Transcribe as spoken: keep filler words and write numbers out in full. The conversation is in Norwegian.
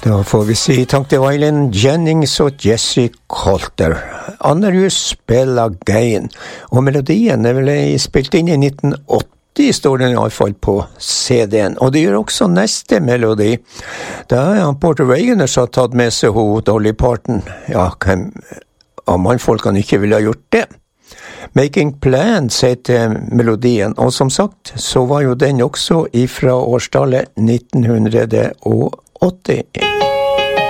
Da får vi si takk til Waylon Jennings og Jesse Coulter. Under You Spell Again. Og melodien er vel spilt inn i nitten åtti, står den i alle fall på C D-en. Og det gjør også neste melodi. Da er han Porter Wagoner som har tatt med seg ho Dolly Parton. Ja, hvem av mannfolkene ikke ville ha gjort det? Making Plans heter melodien, og som sagt så var jo den også ifra årstallet nitten åtti.